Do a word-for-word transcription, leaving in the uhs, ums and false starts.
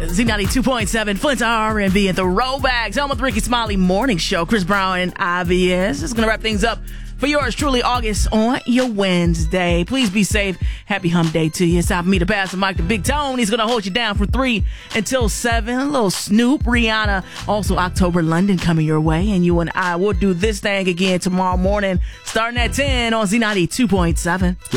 Z ninety-two point seven, Flint's R and B and Throwbacks. Home with Ricky Smiley Morning Show. Chris Brown and I V S. It's going to wrap things up for yours truly, August, on your Wednesday. Please be safe. Happy hump day to you. It's time for me to pass the mic to Big Tone. He's going to hold you down from three until seven. A little Snoop, Rihanna, also October London coming your way. And you and I will do this thing again tomorrow morning, starting at ten on Z ninety-two point seven. The